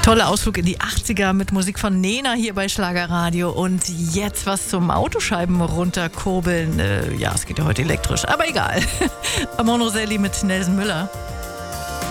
Toller Ausflug in die 80er mit Musik von Nena hier bei Schlagerradio. Und jetzt was zum Autoscheiben runterkurbeln. Ja, es geht ja heute elektrisch, aber egal. Amon Roselli mit Nelson Müller.